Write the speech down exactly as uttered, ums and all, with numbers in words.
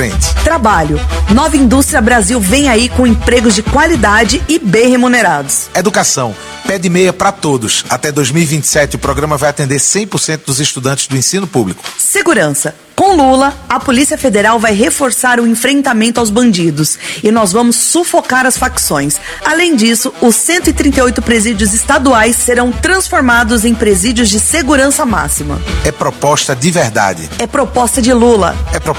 Trabalho. Nova Indústria Brasil vem aí com empregos de qualidade e bem remunerados. Educação. Pé de meia para todos. Até dois mil e vinte e sete, o programa vai atender cem por cento dos estudantes do ensino público. Segurança. Com Lula, a Polícia Federal vai reforçar o enfrentamento aos bandidos e nós vamos sufocar as facções. Além disso, os cento e trinta e oito presídios estaduais serão transformados em presídios de segurança máxima. É proposta de verdade. É proposta de Lula. É proposta